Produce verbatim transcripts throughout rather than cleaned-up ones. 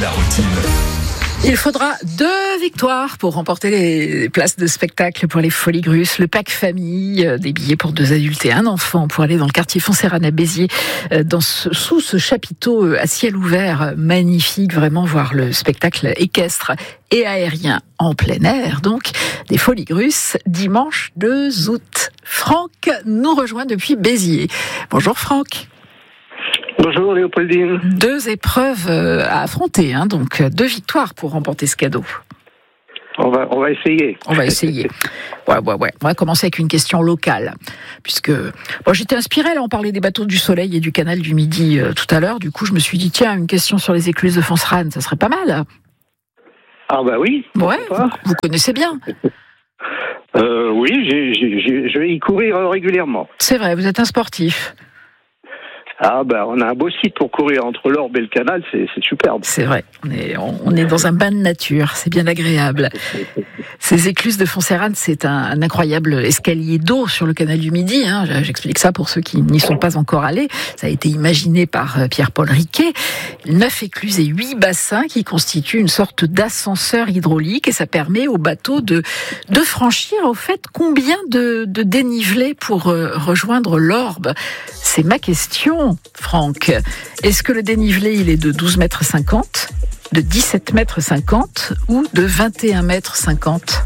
la routine. Il faudra deux victoires pour remporter les places de spectacle pour les Folies Grusses. Le pack famille, des billets pour deux adultes et un enfant pour aller dans le quartier Foncéranes à Béziers, dans ce, sous ce chapiteau à ciel ouvert magnifique, vraiment voir le spectacle équestre et aérien en plein air. Donc, des Folies Grusses, dimanche deux août. Franck nous rejoint depuis Béziers. Bonjour Franck. Bonjour Léopoldine. Deux épreuves à affronter, hein, donc deux victoires pour remporter ce cadeau. On va, on va essayer. On va essayer. Ouais, ouais, ouais. On va commencer avec une question locale, puisque bon, j'étais inspirée. Là, on parlait des bateaux du Soleil et du canal du Midi euh, tout à l'heure. Du coup, je me suis dit tiens, une question sur les écluses de Foncéranes, ça serait pas mal. Ah bah oui. Ouais. Vous, vous connaissez bien. euh, oui, j'ai, j'ai, je vais y courir régulièrement. C'est vrai. Vous êtes un sportif. Ah ben, on a un beau site pour courir entre l'Orbe et le canal, c'est, c'est superbe. C'est vrai, on est, on est dans un bain de nature, c'est bien agréable. Ces écluses de Foncéranes, c'est un, un incroyable escalier d'eau sur le canal du Midi. Hein. J'explique ça pour ceux qui n'y sont pas encore allés. Ça a été imaginé par Pierre-Paul Riquet. Neuf écluses et huit bassins qui constituent une sorte d'ascenseur hydraulique et ça permet aux bateaux de, de franchir, au fait, combien de, de dénivelé pour rejoindre l'Orbe? C'est ma question, Franck. Est-ce que le dénivelé, il est de douze mètres cinquante, de dix-sept mètres cinquante ou de vingt et un mètres cinquante?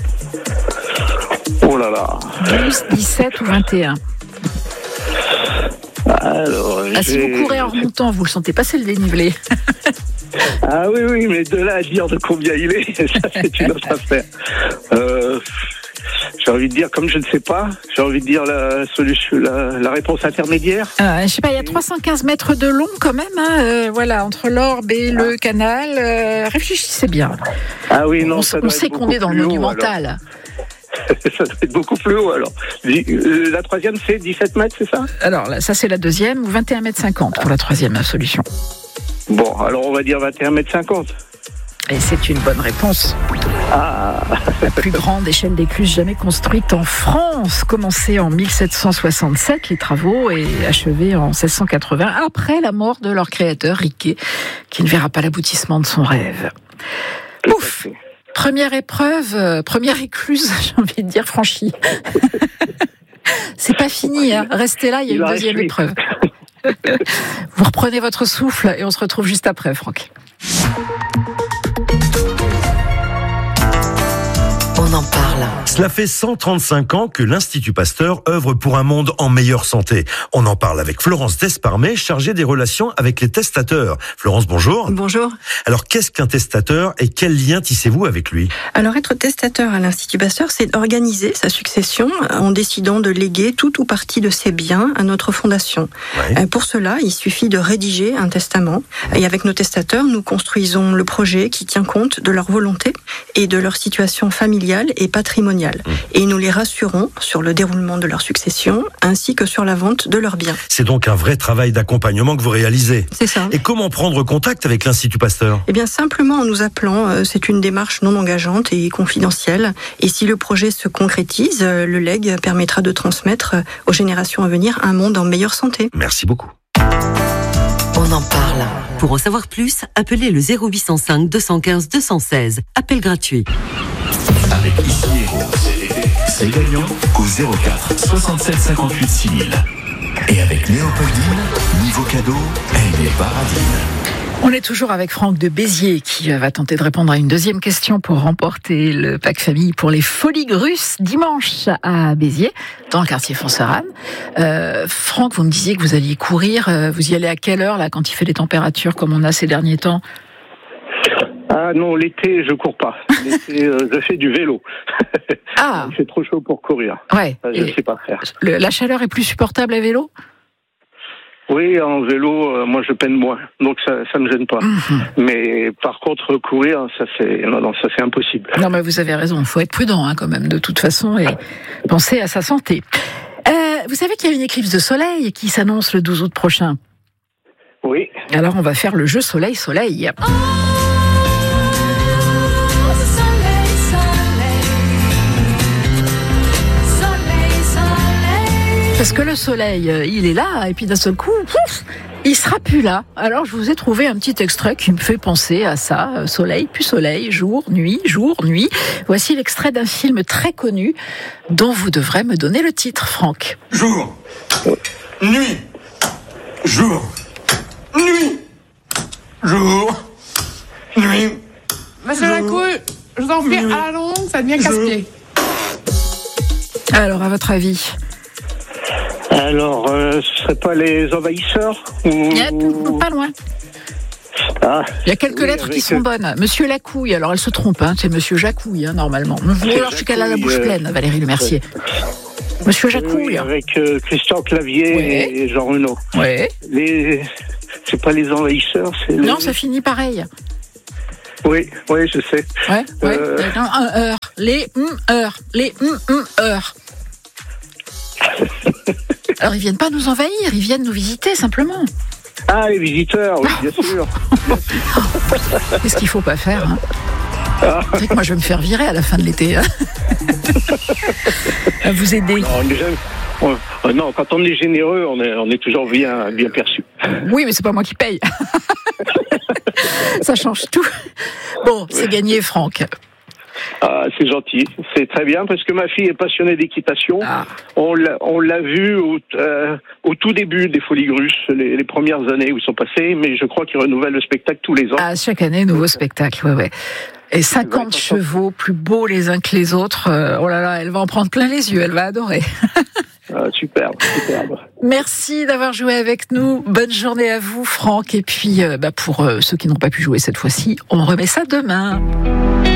Oh là là. douze, dix-sept ou vingt et un? Alors, ah, si vous courez en remontant, vous le sentez passer le dénivelé. Ah oui, oui, mais de là à dire de combien il est, ça c'est une autre affaire. Euh... J'ai envie de dire, comme je ne sais pas, j'ai envie de dire la solution, la, la réponse intermédiaire. Euh, je sais pas, il y a trois cent quinze mètres de long quand même, hein, euh, voilà, entre l'Orbe et ah. le canal. Euh, réfléchissez bien. Ah oui, non, on, ça on sait qu'on est dans le monumental. Ça doit être beaucoup plus haut alors. La troisième, c'est dix-sept mètres, c'est ça? Alors là, ça c'est la deuxième, ou vingt et un mètres cinquante pour la troisième solution. Bon, alors on va dire vingt et un mètres cinquante. Et c'est une bonne réponse. Ah. La plus grande échelle d'écluses jamais construite en France, commencée en mille sept cent soixante-sept, les travaux, et achevée en seize cent quatre-vingts, après la mort de leur créateur, Riquet, qui ne verra pas l'aboutissement de son rêve. Ouf! Première épreuve, euh, première écluse, j'ai envie de dire, franchie. C'est pas fini, hein. Restez là, il y a une deuxième épreuve. Vous reprenez votre souffle et on se retrouve juste après, Franck. On en parle. Cela fait cent trente-cinq ans que l'Institut Pasteur œuvre pour un monde en meilleure santé. On en parle avec Florence Desparmet, chargée des relations avec les testateurs. Florence, bonjour. Bonjour. Alors, qu'est-ce qu'un testateur et quel lien tissez-vous avec lui? Alors, être testateur à l'Institut Pasteur, c'est organiser sa succession en décidant de léguer tout ou partie de ses biens à notre fondation. Ouais. Pour cela, il suffit de rédiger un testament. Et avec nos testateurs, nous construisons le projet qui tient compte de leur volonté et de leur situation familiale et patrimoniale. Mmh. Et nous les rassurons sur le déroulement de leur succession ainsi que sur la vente de leurs biens. C'est donc un vrai travail d'accompagnement que vous réalisez. C'est ça. Et comment prendre contact avec l'Institut Pasteur? Eh bien, simplement en nous appelant. C'est une démarche non engageante et confidentielle. Et si le projet se concrétise, le legs permettra de transmettre aux générations à venir un monde en meilleure santé. Merci beaucoup. On en parle. Pour en savoir plus, appelez le zéro huit cent cinq deux cent quinze deux cent seize. Appel gratuit. Avec Ici Héros, c'est gagnant au zéro quatre soixante-sept cinquante-huit six mille. Et avec Léopoldine, niveau cadeau, elle est paradine. On est toujours avec Franck de Béziers qui va tenter de répondre à une deuxième question pour remporter le pack famille pour les Folies Grusses dimanche à Béziers, dans le quartier Foncéranes. Euh, Franck, vous me disiez que vous alliez courir. Vous y allez à quelle heure là, quand il fait des températures comme on a ces derniers temps? Ah non, l'été, je cours pas. L'été, euh, je fais du vélo. Ah. C'est trop chaud pour courir. Ouais. Ça, je ne sais pas faire. Le, la chaleur est plus supportable à vélo? Oui, en vélo, euh, moi je peine moins, donc ça ça me gêne pas. Mmh. Mais par contre courir, ça c'est non non ça c'est impossible. Non mais vous avez raison, il faut être prudent hein, quand même de toute façon et penser à sa santé. Euh, vous savez qu'il y a une éclipse de soleil qui s'annonce le douze août prochain. Oui. Alors on va faire le jeu soleil soleil. Oh Parce que le soleil, il est là, et puis d'un seul coup, pouf, Il sera plus là. Alors je vous ai trouvé un petit extrait qui me fait penser à ça. Soleil, puis soleil, jour, nuit, jour, nuit. Voici l'extrait d'un film très connu dont vous devrez me donner le titre, Franck. Jour, nuit, jour, nuit, jour, nuit. Monsieur Lacouille, je vous en prie, à la longue, ça devient casse-pied. Alors, à votre avis? Alors, euh, ce serait pas les envahisseurs ou... Il y a, pas loin. Ah, Il y a quelques oui, lettres qui avec, sont bonnes. Monsieur Lacouille, alors elle se trompe, hein, c'est Monsieur Jacouille, hein, normalement. Ou alors je suis qu'elle a la bouche pleine, Valérie Le Mercier. Ouais. Monsieur Jacouille. Oui, avec euh, Christian Clavier ouais. et Jean Reno. Ouais. Les... C'est pas les envahisseurs, c'est les... Non, ça finit pareil. Oui, oui, je sais. Ouais, ouais. Euh... Non, un heure. Les hum heures. Les hum hum heures. Alors ils viennent pas nous envahir, ils viennent nous visiter simplement. Ah, les visiteurs, oui, bien sûr. Qu'est-ce qu'il faut pas faire, hein? C'est vrai que moi je vais me faire virer à la fin de l'été. Hein. À vous aider. Non, on est jamais... on... non, quand on est généreux, on est, on est toujours bien, bien perçu. Oui, mais c'est pas moi qui paye. Ça change tout. Bon, c'est gagné, Franck. Ah, c'est gentil, c'est très bien parce que ma fille est passionnée d'équitation. Ah. On l'a, on l'a vu au, euh, au tout début des Folies Grusses, les, les premières années où ils sont passés, mais je crois qu'ils renouvellent le spectacle tous les ans. Ah, chaque année, nouveau spectacle, ouais, ouais. Et cinquante chevaux, plus beaux les uns que les autres. Euh, oh là là, elle va en prendre plein les yeux, elle va adorer. Ah, superbe, superbe. Merci d'avoir joué avec nous. Bonne journée à vous, Franck. Et puis, euh, bah, pour euh, ceux qui n'ont pas pu jouer cette fois-ci, on remet ça demain.